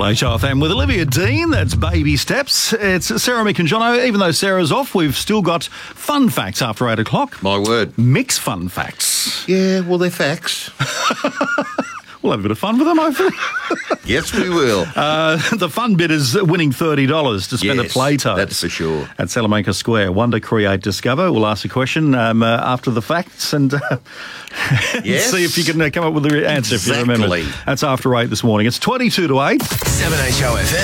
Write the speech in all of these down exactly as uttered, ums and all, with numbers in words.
Triple H R F M with Olivia Dean. That's Baby Steps. It's Sarah, Mick and Jono. Even though Sarah's off, we've still got fun facts after eight o'clock. My word. Mix fun facts. Yeah, well, they're facts. We'll have a bit of fun with them, hopefully. Yes, we will. Uh, the fun bit is winning thirty dollars to spend yes, at Plato's. That's for sure. At Salamanca Square. Wonder, Create, Discover. We'll ask a question um, uh, after the facts and uh, yes. see if you can uh, come up with the answer exactly. if you remember. That's after eight this morning. It's twenty-two to eight. seven H O F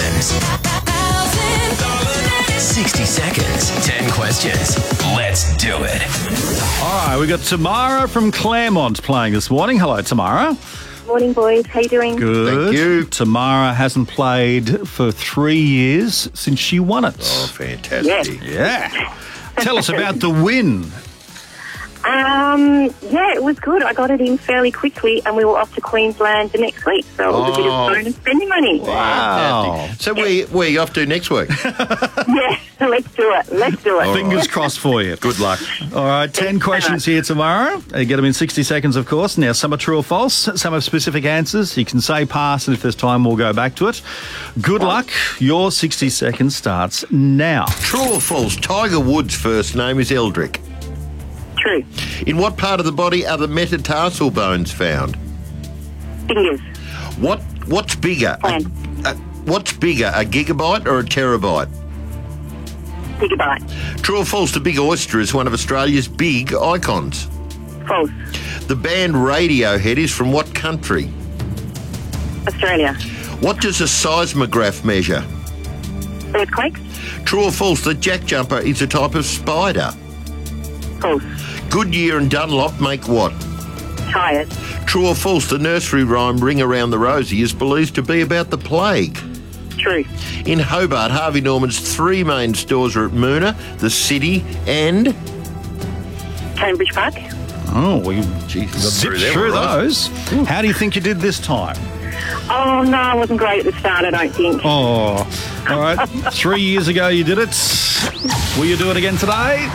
M's sixty seconds, ten questions. Let's do it. All right, we've got Tamara from Claremont playing this morning. Hello, Tamara. Morning, boys. How you doing? Good. Thank you. Tamara hasn't played for three years since she won it. Oh, fantastic. Yes. Yeah. Tell us about the win. Um, yeah, it was good. I got it in fairly quickly, and we were off to Queensland the next week, so it was a bit Oh. of bonus spending money. Wow. Fantastic. So where, where are you off to next week? Yeah, let's do it. Let's do it. All Fingers right. crossed for you. Good luck. All right, ten Thanks so questions much. here tomorrow. You get them in sixty seconds, of course. Now, some are true or false. Some have specific answers. You can say pass, and if there's time, we'll go back to it. Good luck. Your sixty seconds starts now. True or false? Tiger Woods' first name is Eldrick. True. In what part of the body are the metatarsal bones found? Fingers. What What's bigger? A, Hand. a, what's bigger, a gigabyte or a terabyte? Gigabyte. True or false? The Big Oyster is one of Australia's big icons. False. The band Radiohead is from what country? Australia. What does a seismograph measure? Earthquakes. True or false? The jack jumper is a type of spider. False. Goodyear and Dunlop make what? Tired. True or false? The nursery rhyme Ring Around the Rosie is believed to be about the plague. True. In Hobart, Harvey Norman's three main stores are at Moona, the City and... Cambridge Park. Oh, well, you Jeez, got zipped through them, through all right. those. How do you think you did this time? Oh, no, I wasn't great at the start, I don't think. Oh, all right. Three years ago you did it. Will you do it again today?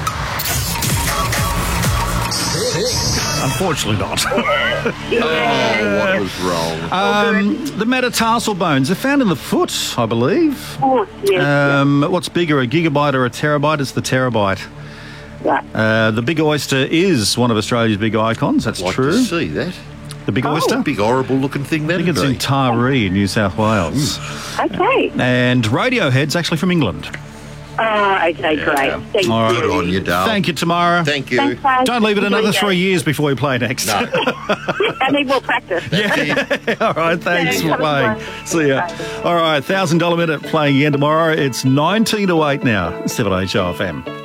Unfortunately not. Oh, what was wrong? Um, the metatarsal bones are found in the foot, I believe. False, yes. Um, what's bigger, a gigabyte or a terabyte? It's the terabyte. yeah. Uh, the Big Oyster is one of Australia's big icons. That's I'd like true. to see that. The Big Oyster? Big horrible looking thing I that think it's in Taree, New South Wales. Okay. And Radiohead's actually from England. Oh, okay, great. Thank All right. you. Good on you, Dale. Thank you, Tamara. Thank you. Thanks, guys. Don't leave it Enjoy another your three day. years before we play next. No. I need more practice. All right, thanks Thanks. for Have a playing. good one. See ya. Bye. All right, one thousand dollars minute playing again tomorrow. It's nineteen to eight now, seven H O F M.